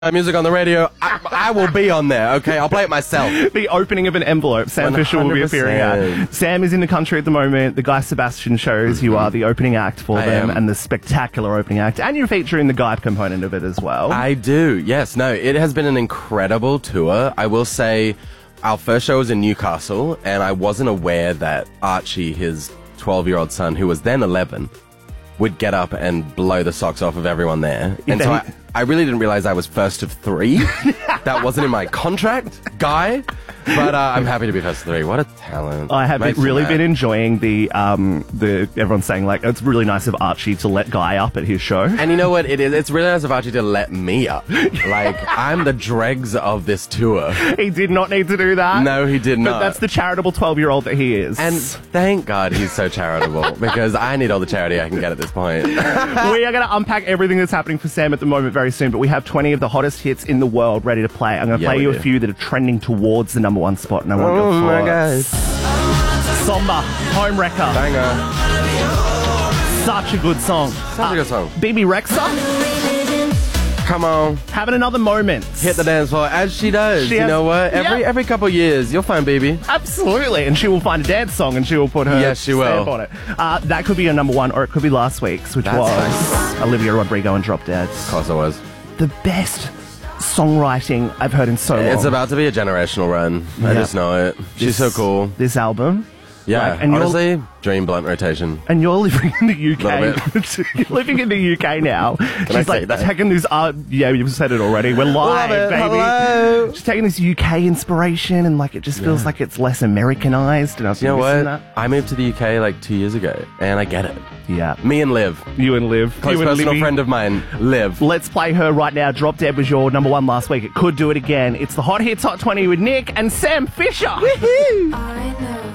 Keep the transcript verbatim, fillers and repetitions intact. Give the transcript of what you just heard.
music on the radio, I, I will be on there, okay? I'll play it myself. The opening of an envelope, Sam Fisher will be appearing at. Sam is in the country at the moment. The Guy Sebastian shows mm-hmm. you are the opening act for I them am. and the spectacular opening act. And you feature in the guide component of it as well. I do, yes. No, it has been an incredible tour. I will say our first show was in Newcastle, and I wasn't aware that Archie, his twelve-year-old son, who was then eleven, would get up and blow the socks off of everyone there. If and so they- I, I really didn't realize I was first of three. That wasn't in my contract, Guy. But uh, I'm happy to be first of three. What a talent. I have Makes been, really me been mad. enjoying the, um, the, everyone's saying, like, it's really nice of Archie to let Guy up at his show. And you know what it is? It's really nice of Archie to let me up. Like, I'm the dregs of this tour. He did not need to do that. No, he did not. But that's the charitable twelve-year-old that he is. And thank God he's so charitable, because I need all the charity I can get at this point. We are going to unpack everything that's happening for Sam at the moment very soon, but we have twenty of the hottest hits in the world ready to play. I'm going to Yeah, play we you do. a few that are trending towards the number one spot, and I want Oh your my thoughts. God. Somber, Home Wrecker. Banger. Such a good song. Such a good song. B B Rexa, Come on. having another moment. Hit the dance floor, as she does. She you has- know what? Every Yeah. every couple years, you'll find B B. Absolutely, and she will find a dance song and she will put her Yes, she will. stamp on it. Uh, that could be your number one, or it could be last week's, which That's was nice. Olivia Rodrigo and Drop Dead. Of course I was. The best songwriting I've heard in so long. It's about to be a generational run. I Yeah. just know it. She's so cool. This album. Yeah, Like, and you're- honestly, dream blunt rotation. And you're living in the U K. Little You're living in the U K now. I She's say like that? taking this. Uh, yeah, you've said it already. We're live, Love it. baby. Hello. She's taking this U K inspiration, and like it just feels Yeah. like it's less Americanized. And I was You know missing what? that. I moved to the U K like two years ago, and I get it. Yeah, Me and Liv, you and Liv, close you and personal Libby. friend of mine, Liv. Let's play her right now. Drop Dead was your number one last week. It could do it again. It's the Hot Hits Hot twenty with Nick and Sam Fisher. I know.